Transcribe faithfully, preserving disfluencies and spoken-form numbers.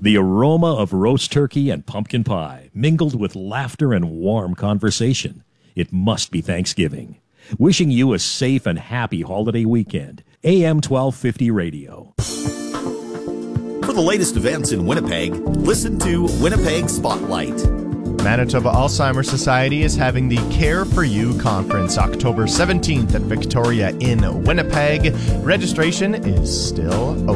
The aroma of roast turkey and pumpkin pie, mingled with laughter and warm conversation. It must be Thanksgiving. Wishing you a safe and happy holiday weekend. A M twelve fifty Radio. For the latest events in Winnipeg, listen to Winnipeg Spotlight. Manitoba Alzheimer's Society is having the Care for You Conference October seventeenth at Victoria in Winnipeg. Registration is still open.